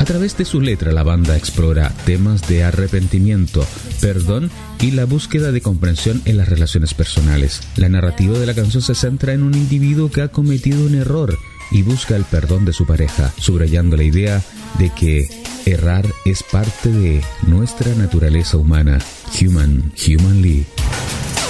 A través de su letra, la banda explora temas de arrepentimiento, perdón y la búsqueda de comprensión en las relaciones personales. La narrativa de la canción se centra en un individuo que ha cometido un error y busca el perdón de su pareja, subrayando la idea de que errar es parte de nuestra naturaleza humana. Humanly.